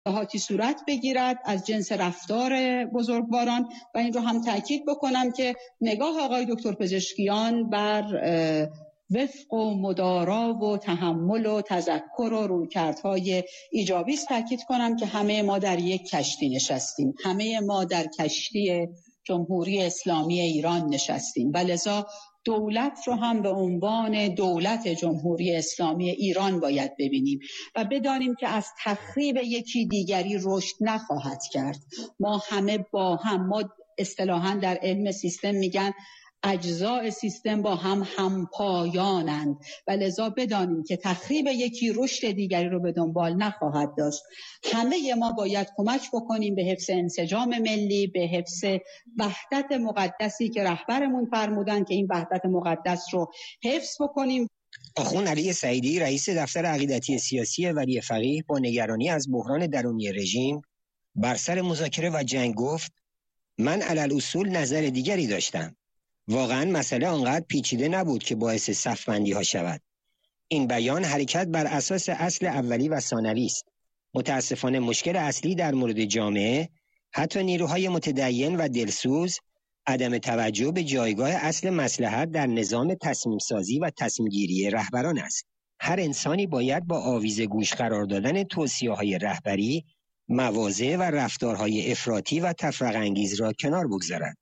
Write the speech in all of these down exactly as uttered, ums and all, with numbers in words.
اصلاحاتی صورت بگیرد از جنس رفتار بزرگواران و این رو هم تاکید بکنم که نگاه آقای دکتر پزشکیان بر وفق و مدارا و تحمل و تذکر و رویکردهای ایجابی است. تاکید کنم که همه ما در یک کشتی نشستیم، همه ما در کشتی جمهوری اسلامی ایران نشستیم و لذا دولت رو هم به عنوان دولت جمهوری اسلامی ایران باید ببینیم و بدانیم که از تخریب یکی دیگری رشد نخواهد کرد. ما همه با هم، ما اصطلاحاً در علم سیستم میگن اجزاء سیستم با هم همپایانند و لذا بدانیم که تخریب یکی رشد دیگری رو به دنبال نخواهد داشت. همه ما باید کمک بکنیم به حفظ انسجام ملی، به حفظ وحدت مقدسی که رهبرمون فرمودن که این وحدت مقدس رو حفظ بکنیم. آخوند علی سعیدی رئیس دفتر عقیدتی سیاسی ولی فقیه با نگرانی از بحران درونی رژیم بر سر مذاکره و جنگ گفت: من علل اصول نظر دیگری داشتم. واقعا مسئله آنقدر پیچیده نبود که باعث صف بندی ها شود. این بیان حرکت بر اساس اصل اولی و ثانوی است. متاسفانه مشکل اصلی در مورد جامعه، حتی نیروهای متدین و دلسوز، عدم توجه به جایگاه اصل مصلحت در نظام تصمیم سازی و تصمیم گیری رهبران است. هر انسانی باید با آویز گوش قرار دادن توصیه‌های رهبری، مواضع و رفتارهای افراطی و تفرقه انگیز را کنار بگذارد.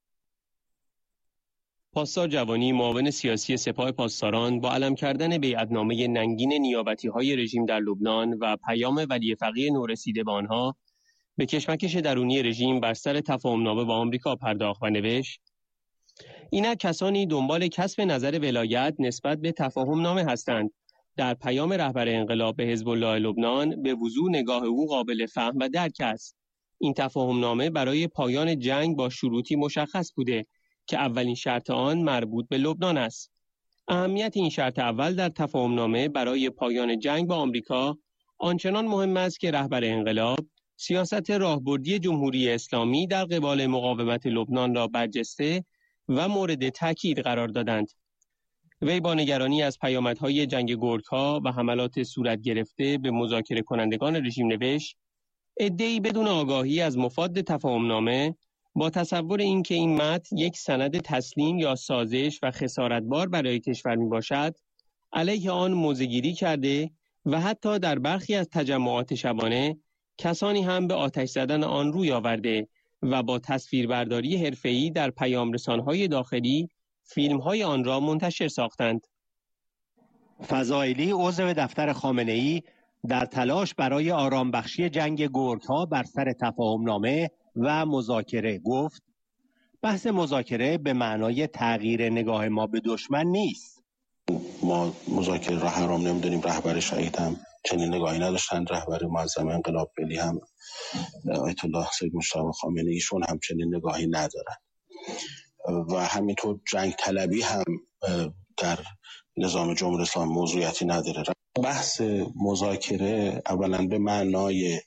پاسدار جوانی، معاون سیاسی سپاه پاسداران، با علم کردن بیعتنامه ننگین نیابتی‌های رژیم در لبنان و پیام ولی فقیه نورسیده به آنها، به کشمکش درونی رژیم بر سر تفاهم‌نامه با آمریکا پرداخت و نوشت: اینک کسانی دنبال کسب نظر ولایت نسبت به تفاهم‌نامه هستند. در پیام رهبر انقلاب به حزب الله لبنان به وضوح نگاه او قابل فهم و درک است. این تفاهم‌نامه برای پایان جنگ با شروطی مشخص بوده که اولین شرط آن مربوط به لبنان است. اهمیت این شرط اول در تفاهم‌نامه برای پایان جنگ با آمریکا آنچنان مهم است که رهبر انقلاب سیاست راهبردی جمهوری اسلامی در قبال مقاومت لبنان را برجسته و مورد تاکید قرار دادند. وی با نگرانی از پیامدهای جنگ گرگ‌ها و حملات صورت گرفته به مذاکره کنندگان رژیم نوشت: عده‌ای بدون آگاهی از مفاد تفاهم‌نامه با تصور اینکه این متن یک سند تسلیم یا سازش و خسارتبار برای کشور می باشد، علیه آن موضع‌گیری کرده و حتی در برخی از تجمعات شبانه کسانی هم به آتش زدن آن روی آورده و با تصویربرداری حرفه‌ای در پیام‌رسان‌های داخلی فیلم‌های آن را منتشر ساختند. فضائلی، عضو دفتر خامنه‌ای، در تلاش برای آرامبخشی جنگ گرگ‌ها بر سر تفاهم‌نامه و مذاکره گفت: بحث مذاکره به معنای تغییر نگاه ما به دشمن نیست. ما مذاکره را حرام نمی‌دونیم. رهبر شهید هم چنین نگاهی نداشتند. رهبر معظم انقلاب ملی هم آیت الله سید مجتبی خامنه‌ای ایشون هم چنین نگاهی ندارند و همینطور جنگ طلبی هم در نظام جمهوری اسلامی موضوعیتی نداره. بحث مذاکره اولا به معنای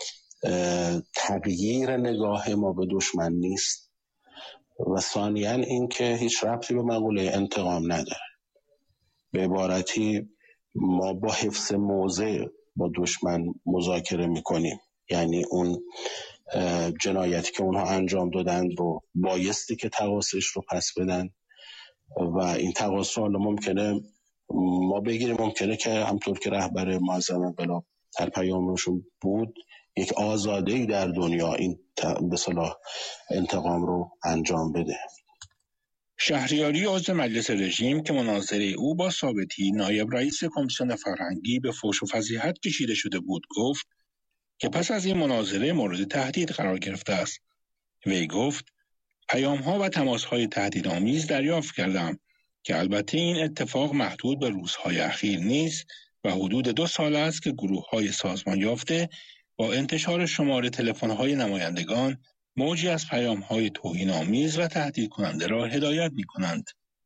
تغییر نگاه ما به دشمن نیست و ثانیاً این که هیچ ربطی به مقوله انتقام نداره. به عبارتی ما با حفظ موضع با دشمن مذاکره میکنیم، یعنی اون جنایتی که اونها انجام دادن رو بایستی که تقاصش رو پس بدن و این تقاص رو ممکنه ما بگیریم، ممکنه که همطور که رهبر معظم انقلاب در پیامشون بود یک آزاده‌ای در دنیا این به صلاح انتقام رو انجام بده. شهریاری، عضو مجلس رژیم که مناظره او با ثابتی نایب رئیس کمیسیون فرهنگی به فحش و فضیحت کشیده شده بود، گفت که پس از این مناظره مورد تهدید قرار گرفته است. وی گفت: پیام‌ها و تماس‌های تهدیدآمیز دریافت کردم که البته این اتفاق محدود به روزهای اخیر نیست و حدود دو سال است که گروه‌های سازمان یافته با انتشار شماره تلفن‌های نمایندگان موجی از پیام‌های توهین‌آمیز و تهدید کننده را هدایت می‌کنند.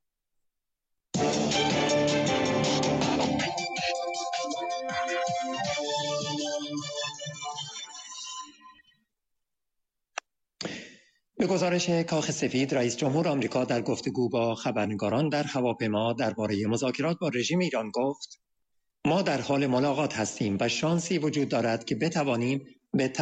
به گزارش کاخ سفید، رئیس جمهور آمریکا در گفتگو با خبرنگاران در هواپیما درباره مذاکرات با رژیم ایران گفت: ما در حال ملاقات هستیم و شانسی وجود دارد که بتوانیم به